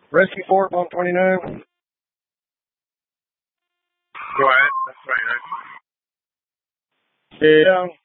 Rescue Fort 129. Go ahead. That's right. Yeah.